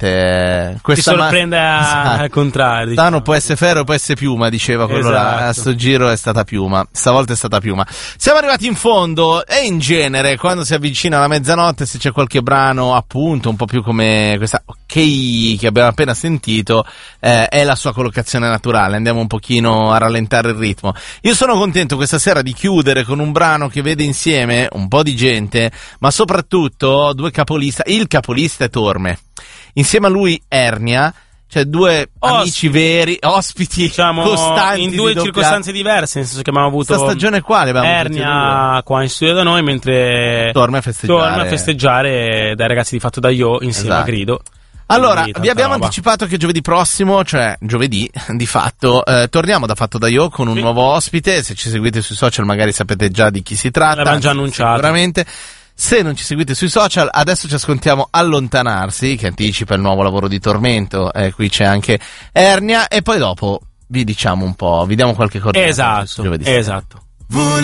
veramente. Ti sorprende al contrario. Diciamo. Può essere ferro, può essere piuma, diceva quello là. A sto giro è stata piuma. Stavolta è stata piuma. Siamo arrivati in fondo e in genere, quando si avvicina la mezzanotte, se c'è qualche brano, appunto, un po' più come questa OK che abbiamo appena sentito, è la sua collocazione naturale. Andiamo un pochino a rallentare il ritmo. Io sono contento questa sera di chiudere con un brano che vede insieme un po' di gente, ma soprattutto due capolista. Il capolista è Torme, insieme a lui Ernia, cioè due amici veri, ospiti, diciamo, costanti in due circostanze diverse, nel senso che abbiamo avuto questa stagione quale abbiamo Ernia qua in studio da noi, mentre Torme a festeggiare dai ragazzi di Fatto da Io insieme a Grido. Allora, vi abbiamo anticipato che giovedì prossimo, cioè giovedì, di fatto, torniamo da Fatto da Io con un nuovo ospite. Se ci seguite sui social magari sapete già di chi si tratta. L'abbiamo già annunciato. Sicuramente. Se non ci seguite sui social, adesso ci ascoltiamo Allontanarsi, che anticipa il nuovo lavoro di Tormento. Qui c'è anche Ernia, e poi dopo vi diciamo un po', vi diamo qualche coordinata. Esatto.